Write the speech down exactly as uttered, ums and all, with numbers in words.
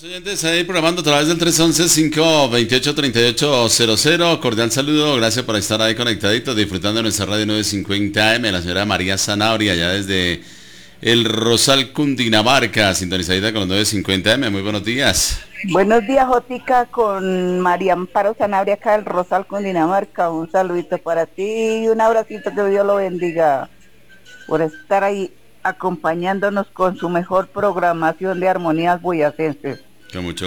Oyentes ahí programando a través del tres once, cinco veintiocho, treinta y ocho cero cero. Cordial saludo, gracias por estar ahí conectaditos, disfrutando de nuestra radio nueve cincuenta A M. La señora María Zanabria, allá desde el Rosal, Cundinamarca, sintonizadita con los nueve cincuenta A M. Muy buenos días. Buenos días, Jotica, con María Amparo Sanabria, acá del Rosal, Cundinamarca. Un saludito para ti y un abracito, que Dios lo bendiga por estar ahí acompañándonos con su mejor programación de armonías boyacenses. Con mucho